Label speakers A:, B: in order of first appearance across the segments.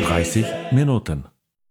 A: 30 Minuten.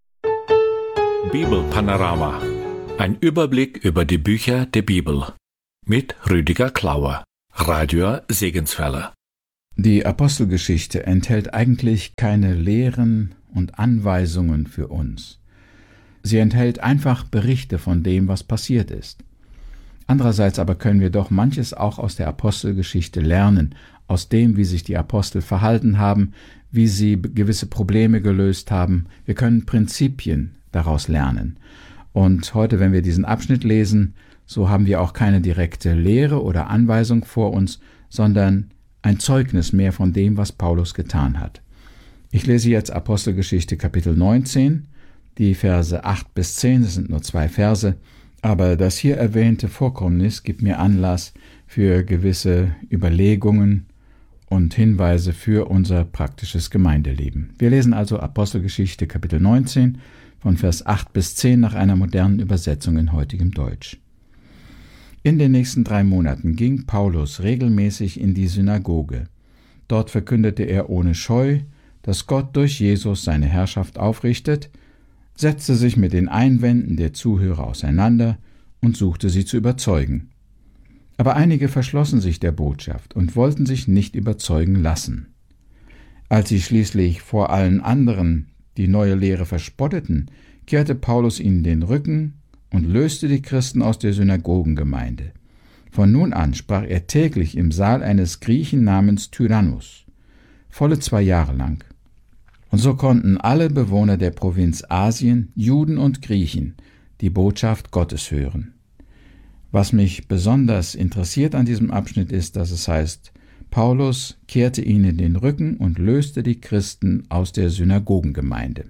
A: Bibelpanorama. Ein Überblick über die Bücher der Bibel. Mit Rüdiger Klauer. Radio Segenswelle.
B: Die Apostelgeschichte enthält eigentlich keine Lehren und Anweisungen für uns. Sie enthält einfach Berichte von dem, was passiert ist. Andererseits aber können wir doch manches auch aus der Apostelgeschichte lernen, aus dem, wie sich die Apostel verhalten haben, wie sie gewisse Probleme gelöst haben. Wir können Prinzipien daraus lernen. Und heute, wenn wir diesen Abschnitt lesen, so haben wir auch keine direkte Lehre oder Anweisung vor uns, sondern ein Zeugnis mehr von dem, was Paulus getan hat. Ich lese jetzt Apostelgeschichte Kapitel 19, die Verse 8 bis 10, das sind nur 2 Verse, aber das hier erwähnte Vorkommnis gibt mir Anlass für gewisse Überlegungen und Hinweise für unser praktisches Gemeindeleben. Wir lesen also Apostelgeschichte Kapitel 19 von Vers 8 bis 10 nach einer modernen Übersetzung in heutigem Deutsch. In den nächsten 3 Monaten ging Paulus regelmäßig in die Synagoge. Dort verkündete er ohne Scheu, dass Gott durch Jesus seine Herrschaft aufrichtet, setzte sich mit den Einwänden der Zuhörer auseinander und suchte sie zu überzeugen. Aber einige verschlossen sich der Botschaft und wollten sich nicht überzeugen lassen. Als sie schließlich vor allen anderen die neue Lehre verspotteten, kehrte Paulus ihnen den Rücken und löste die Christen aus der Synagogengemeinde. Von nun an sprach er täglich im Saal eines Griechen namens Tyrannus, volle 2 Jahre lang. Und so konnten alle Bewohner der Provinz Asien, Juden und Griechen, die Botschaft Gottes hören. Was mich besonders interessiert an diesem Abschnitt ist, dass es heißt, Paulus kehrte ihnen den Rücken und löste die Christen aus der Synagogengemeinde.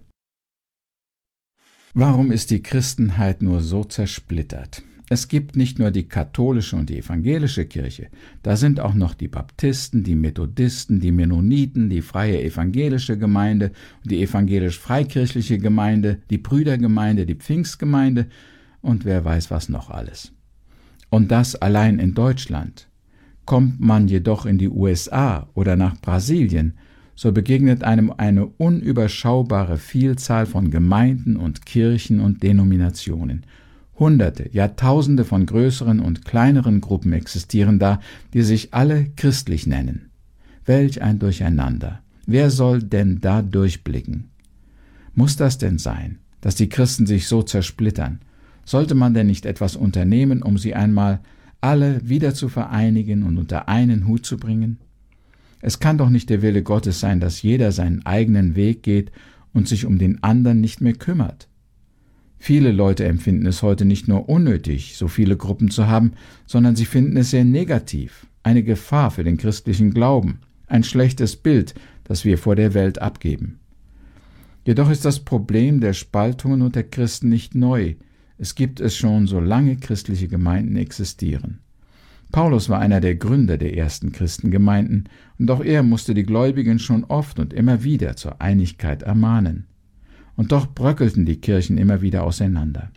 B: Warum ist die Christenheit nur so zersplittert? Es gibt nicht nur die katholische und die evangelische Kirche, da sind auch noch die Baptisten, die Methodisten, die Mennoniten, die freie evangelische Gemeinde, die evangelisch-freikirchliche Gemeinde, die Brüdergemeinde, die Pfingstgemeinde und wer weiß was noch alles. Und das allein in Deutschland. Kommt man jedoch in die USA oder nach Brasilien, so begegnet einem eine unüberschaubare Vielzahl von Gemeinden und Kirchen und Denominationen. Hunderte, Jahrtausende von größeren und kleineren Gruppen existieren da, die sich alle christlich nennen. Welch ein Durcheinander! Wer soll denn da durchblicken? Muss das denn sein, dass die Christen sich so zersplittern? Sollte man denn nicht etwas unternehmen, um sie einmal alle wieder zu vereinigen und unter einen Hut zu bringen? Es kann doch nicht der Wille Gottes sein, dass jeder seinen eigenen Weg geht und sich um den anderen nicht mehr kümmert. Viele Leute empfinden es heute nicht nur unnötig, so viele Gruppen zu haben, sondern sie finden es sehr negativ, eine Gefahr für den christlichen Glauben, ein schlechtes Bild, das wir vor der Welt abgeben. Jedoch ist das Problem der Spaltungen unter Christen nicht neu. Es gibt es schon, solange christliche Gemeinden existieren. Paulus war einer der Gründer der ersten Christengemeinden, und auch er musste die Gläubigen schon oft und immer wieder zur Einigkeit ermahnen. Und doch bröckelten die Kirchen immer wieder auseinander.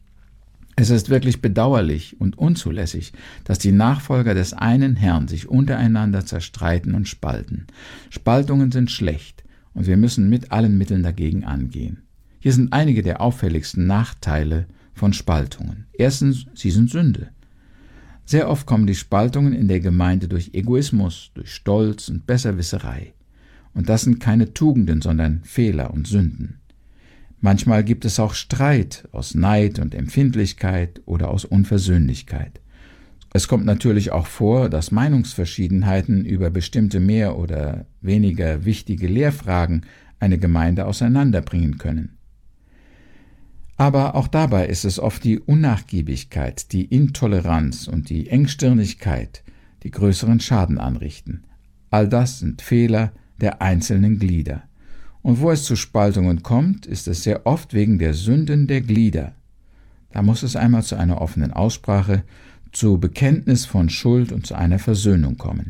B: Es ist wirklich bedauerlich und unzulässig, dass die Nachfolger des einen Herrn sich untereinander zerstreiten und spalten. Spaltungen sind schlecht, und wir müssen mit allen Mitteln dagegen angehen. Hier sind einige der auffälligsten Nachteile von Spaltungen. Erstens, sie sind Sünde. Sehr oft kommen die Spaltungen in der Gemeinde durch Egoismus, durch Stolz und Besserwisserei. Und das sind keine Tugenden, sondern Fehler und Sünden. Manchmal gibt es auch Streit aus Neid und Empfindlichkeit oder aus Unversöhnlichkeit. Es kommt natürlich auch vor, dass Meinungsverschiedenheiten über bestimmte mehr oder weniger wichtige Lehrfragen eine Gemeinde auseinanderbringen können. Aber auch dabei ist es oft die Unnachgiebigkeit, die Intoleranz und die Engstirnigkeit, die größeren Schaden anrichten. All das sind Fehler der einzelnen Glieder. Und wo es zu Spaltungen kommt, ist es sehr oft wegen der Sünden der Glieder. Da muss es einmal zu einer offenen Aussprache, zu Bekenntnis von Schuld und zu einer Versöhnung kommen.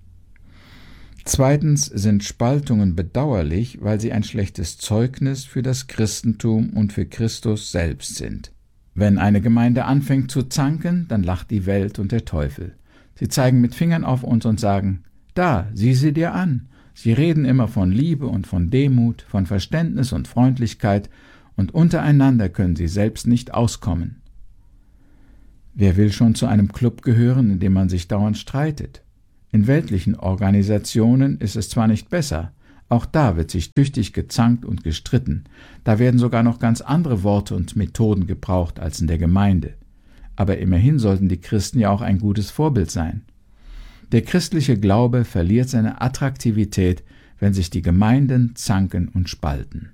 B: Zweitens sind Spaltungen bedauerlich, weil sie ein schlechtes Zeugnis für das Christentum und für Christus selbst sind. Wenn eine Gemeinde anfängt zu zanken, dann lacht die Welt und der Teufel. Sie zeigen mit Fingern auf uns und sagen, da, sieh sie dir an, Sie reden immer von Liebe und von Demut, von Verständnis und Freundlichkeit, und untereinander können sie selbst nicht auskommen. Wer will schon zu einem Club gehören, in dem man sich dauernd streitet? In weltlichen Organisationen ist es zwar nicht besser, auch da wird sich tüchtig gezankt und gestritten, da werden sogar noch ganz andere Worte und Methoden gebraucht als in der Gemeinde. Aber immerhin sollten die Christen ja auch ein gutes Vorbild sein. Der christliche Glaube verliert seine Attraktivität, wenn sich die Gemeinden zanken und spalten.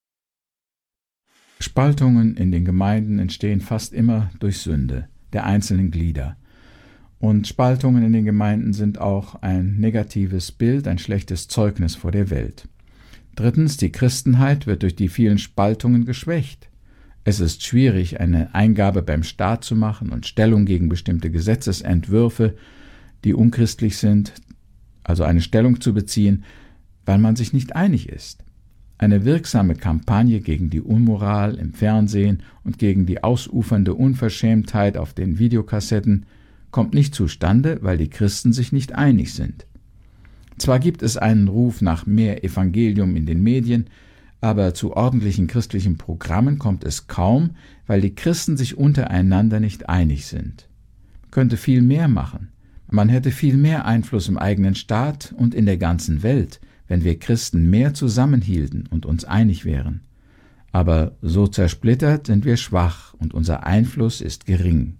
B: Spaltungen in den Gemeinden entstehen fast immer durch Sünde der einzelnen Glieder. Und Spaltungen in den Gemeinden sind auch ein negatives Bild, ein schlechtes Zeugnis vor der Welt. Drittens, die Christenheit wird durch die vielen Spaltungen geschwächt. Es ist schwierig, eine Eingabe beim Staat zu machen und Stellung gegen bestimmte Gesetzesentwürfe, die unchristlich sind, also eine Stellung zu beziehen, weil man sich nicht einig ist. Eine wirksame Kampagne gegen die Unmoral im Fernsehen und gegen die ausufernde Unverschämtheit auf den Videokassetten kommt nicht zustande, weil die Christen sich nicht einig sind. Zwar gibt es einen Ruf nach mehr Evangelium in den Medien, aber zu ordentlichen christlichen Programmen kommt es kaum, weil die Christen sich untereinander nicht einig sind. Man könnte viel mehr machen. Man hätte viel mehr Einfluss im eigenen Staat und in der ganzen Welt, wenn wir Christen mehr zusammenhielten und uns einig wären. Aber so zersplittert sind wir schwach und unser Einfluss ist gering.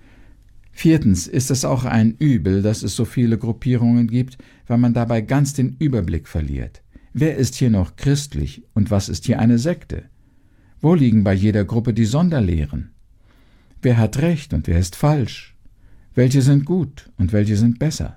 B: Viertens ist es auch ein Übel, dass es so viele Gruppierungen gibt, weil man dabei ganz den Überblick verliert. Wer ist hier noch christlich und was ist hier eine Sekte? Wo liegen bei jeder Gruppe die Sonderlehren? Wer hat recht und wer ist falsch? Welche sind gut und welche sind besser?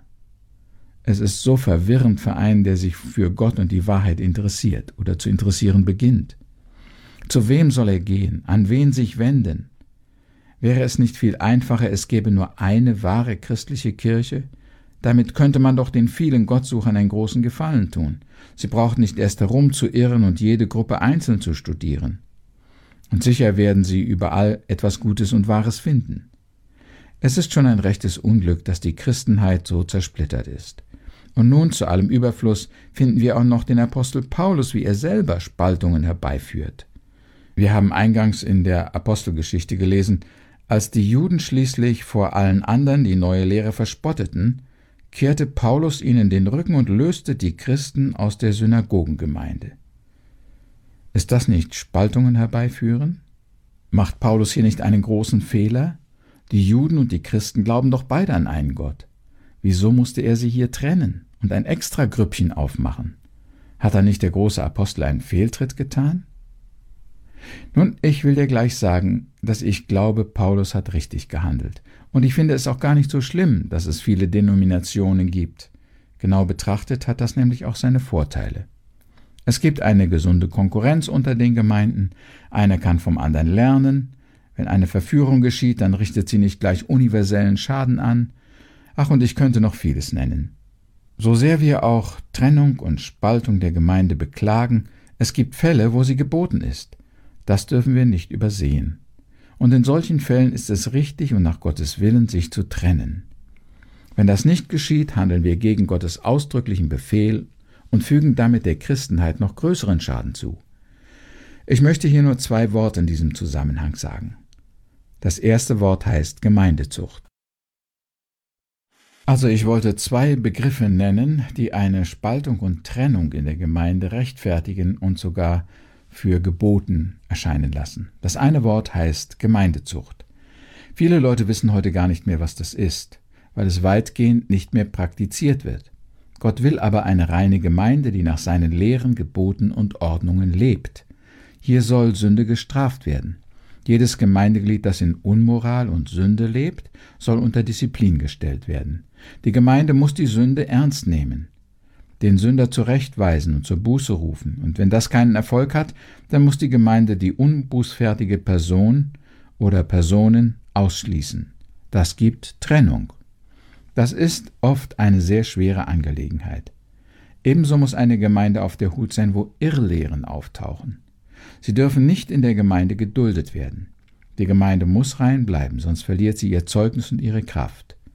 B: Es ist so verwirrend für einen, der sich für Gott und die Wahrheit interessiert oder zu interessieren beginnt. Zu wem soll er gehen? An wen sich wenden? Wäre es nicht viel einfacher, es gäbe nur eine wahre christliche Kirche? Damit könnte man doch den vielen Gottsuchern einen großen Gefallen tun. Sie brauchten nicht erst herumzuirren und jede Gruppe einzeln zu studieren. Und sicher werden sie überall etwas Gutes und Wahres finden. Es ist schon ein rechtes Unglück, dass die Christenheit so zersplittert ist. Und nun zu allem Überfluss finden wir auch noch den Apostel Paulus, wie er selber Spaltungen herbeiführt. Wir haben eingangs in der Apostelgeschichte gelesen, als die Juden schließlich vor allen anderen die neue Lehre verspotteten, kehrte Paulus ihnen den Rücken und löste die Christen aus der Synagogengemeinde. Ist das nicht Spaltungen herbeiführen? Macht Paulus hier nicht einen großen Fehler? Die Juden und die Christen glauben doch beide an einen Gott. Wieso musste er sie hier trennen und ein extra Grüppchen aufmachen? Hat da nicht der große Apostel einen Fehltritt getan? Nun, ich will dir gleich sagen, dass ich glaube, Paulus hat richtig gehandelt. Und ich finde es auch gar nicht so schlimm, dass es viele Denominationen gibt. Genau betrachtet hat das nämlich auch seine Vorteile. Es gibt eine gesunde Konkurrenz unter den Gemeinden, einer kann vom anderen lernen. Wenn eine Verführung geschieht, dann richtet sie nicht gleich universellen Schaden an. Ach, und ich könnte noch vieles nennen. So sehr wir auch Trennung und Spaltung der Gemeinde beklagen, es gibt Fälle, wo sie geboten ist. Das dürfen wir nicht übersehen. Und in solchen Fällen ist es richtig und nach Gottes Willen, sich zu trennen. Wenn das nicht geschieht, handeln wir gegen Gottes ausdrücklichen Befehl und fügen damit der Christenheit noch größeren Schaden zu. Ich möchte hier nur 2 Worte in diesem Zusammenhang sagen. Das erste Wort heißt Gemeindezucht. Also ich wollte 2 Begriffe nennen, die eine Spaltung und Trennung in der Gemeinde rechtfertigen und sogar für geboten erscheinen lassen. Das eine Wort heißt Gemeindezucht. Viele Leute wissen heute gar nicht mehr, was das ist, weil es weitgehend nicht mehr praktiziert wird. Gott will aber eine reine Gemeinde, die nach seinen Lehren, Geboten und Ordnungen lebt. Hier soll Sünde gestraft werden. Jedes Gemeindeglied, das in Unmoral und Sünde lebt, soll unter Disziplin gestellt werden. Die Gemeinde muss die Sünde ernst nehmen, den Sünder zurechtweisen und zur Buße rufen. Und wenn das keinen Erfolg hat, dann muss die Gemeinde die unbußfertige Person oder Personen ausschließen. Das gibt Trennung. Das ist oft eine sehr schwere Angelegenheit. Ebenso muss eine Gemeinde auf der Hut sein, wo Irrlehren auftauchen. Sie dürfen nicht in der Gemeinde geduldet werden. Die Gemeinde muss rein bleiben, sonst verliert sie ihr Zeugnis und ihre Kraft.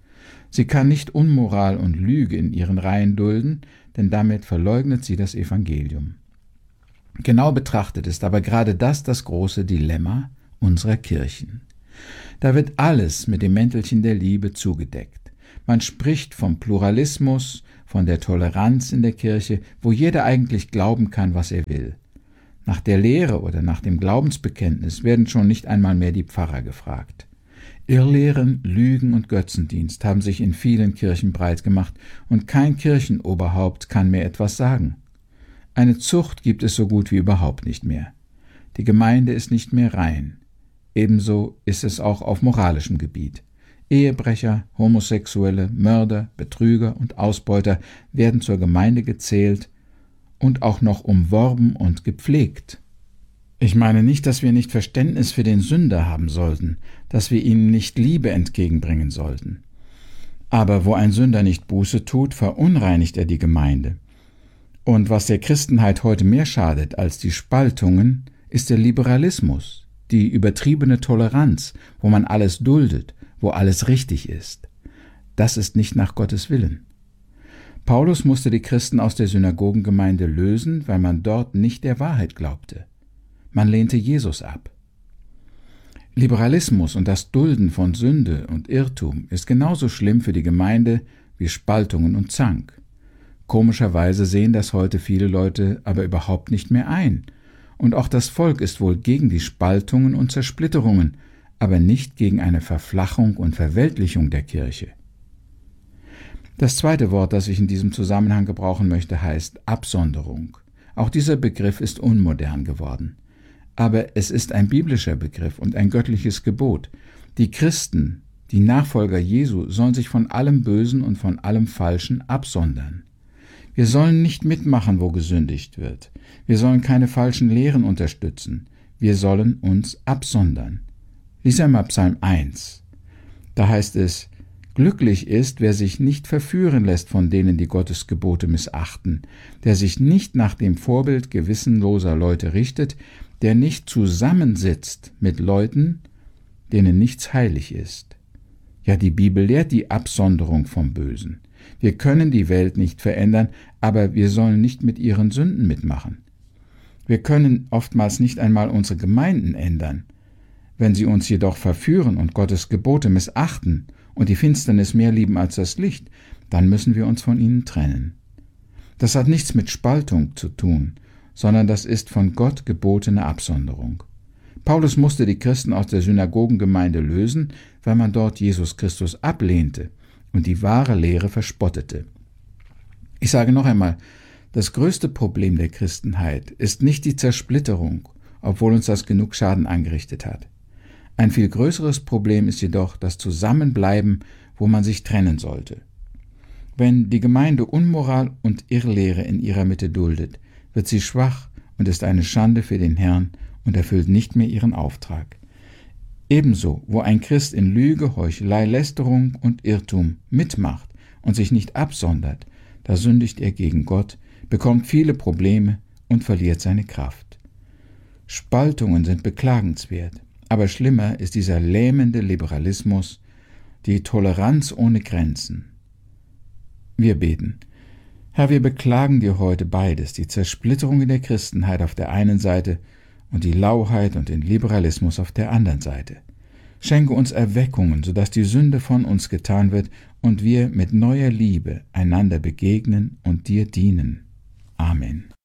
B: Sie kann nicht Unmoral und Lüge in ihren Reihen dulden, denn damit verleugnet sie das Evangelium. Genau betrachtet ist aber gerade das große Dilemma unserer Kirchen. Da wird alles mit dem Mäntelchen der Liebe zugedeckt. Man spricht vom Pluralismus, von der Toleranz in der Kirche, wo jeder eigentlich glauben kann, was er will. Nach der Lehre oder nach dem Glaubensbekenntnis werden schon nicht einmal mehr die Pfarrer gefragt. Irrlehren, Lügen und Götzendienst haben sich in vielen Kirchen breit gemacht und kein Kirchenoberhaupt kann mehr etwas sagen. Eine Zucht gibt es so gut wie überhaupt nicht mehr. Die Gemeinde ist nicht mehr rein. Ebenso ist es auch auf moralischem Gebiet. Ehebrecher, Homosexuelle, Mörder, Betrüger und Ausbeuter werden zur Gemeinde gezählt und auch noch umworben und gepflegt. Ich meine nicht, dass wir nicht Verständnis für den Sünder haben sollten, dass wir ihm nicht Liebe entgegenbringen sollten. Aber wo ein Sünder nicht Buße tut, verunreinigt er die Gemeinde. Und was der Christenheit heute mehr schadet als die Spaltungen, ist der Liberalismus, die übertriebene Toleranz, wo man alles duldet, wo alles richtig ist. Das ist nicht nach Gottes Willen. Paulus musste die Christen aus der Synagogengemeinde lösen, weil man dort nicht der Wahrheit glaubte. Man lehnte Jesus ab. Liberalismus und das Dulden von Sünde und Irrtum ist genauso schlimm für die Gemeinde wie Spaltungen und Zank. Komischerweise sehen das heute viele Leute aber überhaupt nicht mehr ein. Und auch das Volk ist wohl gegen die Spaltungen und Zersplitterungen, aber nicht gegen eine Verflachung und Verweltlichung der Kirche. Das zweite Wort, das ich in diesem Zusammenhang gebrauchen möchte, heißt Absonderung. Auch dieser Begriff ist unmodern geworden. Aber es ist ein biblischer Begriff und ein göttliches Gebot. Die Christen, die Nachfolger Jesu, sollen sich von allem Bösen und von allem Falschen absondern. Wir sollen nicht mitmachen, wo gesündigt wird. Wir sollen keine falschen Lehren unterstützen. Wir sollen uns absondern. Lies einmal Psalm 1. Da heißt es: Glücklich ist, wer sich nicht verführen lässt von denen, die Gottes Gebote missachten, der sich nicht nach dem Vorbild gewissenloser Leute richtet, der nicht zusammensitzt mit Leuten, denen nichts heilig ist. Ja, die Bibel lehrt die Absonderung vom Bösen. Wir können die Welt nicht verändern, aber wir sollen nicht mit ihren Sünden mitmachen. Wir können oftmals nicht einmal unsere Gemeinden ändern. Wenn sie uns jedoch verführen und Gottes Gebote missachten und die Finsternis mehr lieben als das Licht, dann müssen wir uns von ihnen trennen. Das hat nichts mit Spaltung zu tun, sondern das ist von Gott gebotene Absonderung. Paulus musste die Christen aus der Synagogengemeinde lösen, weil man dort Jesus Christus ablehnte und die wahre Lehre verspottete. Ich sage noch einmal, das größte Problem der Christenheit ist nicht die Zersplitterung, obwohl uns das genug Schaden angerichtet hat. Ein viel größeres Problem ist jedoch das Zusammenbleiben, wo man sich trennen sollte. Wenn die Gemeinde Unmoral und Irrlehre in ihrer Mitte duldet, wird sie schwach und ist eine Schande für den Herrn und erfüllt nicht mehr ihren Auftrag. Ebenso, wo ein Christ in Lüge, Heuchelei, Lästerung und Irrtum mitmacht und sich nicht absondert, da sündigt er gegen Gott, bekommt viele Probleme und verliert seine Kraft. Spaltungen sind beklagenswert, aber schlimmer ist dieser lähmende Liberalismus, die Toleranz ohne Grenzen. Wir beten. Herr, wir beklagen dir heute beides, die Zersplitterung in der Christenheit auf der einen Seite und die Lauheit und den Liberalismus auf der anderen Seite. Schenke uns Erweckungen, sodass die Sünde von uns getan wird und wir mit neuer Liebe einander begegnen und dir dienen. Amen.